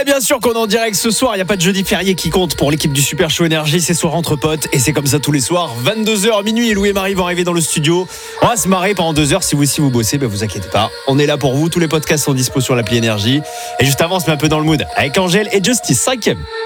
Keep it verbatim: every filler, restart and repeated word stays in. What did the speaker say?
bien sûr qu'on est en direct ce soir. Il n'y a pas de jeudi férié qui compte pour l'équipe du Super Show Énergie. C'est soir entre potes et c'est comme ça tous les soirs. vingt-deux heures minuit, Louis et Marie vont arriver dans le studio. On va se marrer pendant deux heures. Si vous aussi vous bossez, ben vous inquiétez pas. On est là pour vous. Tous les podcasts sont dispo sur l'appli Énergie. Et juste avant, on se met un peu dans le mood avec Angèle et Justice, cinquième.